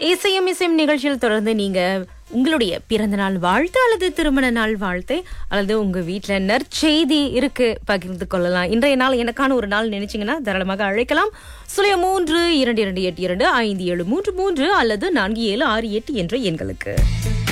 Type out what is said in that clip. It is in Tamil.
இசையும் இசையும் நிகழ்ச்சியில் தொடர்ந்து நீங்க உங்களுடைய பிறந்த நாள் வாழ்த்து அல்லது திருமண நாள் வாழ்த்து அல்லது உங்க வீட்டுல நற்செய்தி இருக்கு பகிர்ந்து கொள்ளலாம். இன்றைய நாள் எனக்கான ஒரு நாள் நினைச்சீங்கன்னா தாராளமாக அழைக்கலாம். 03 2282 5733 அல்லது 4768 என்ற எண்களுக்கு.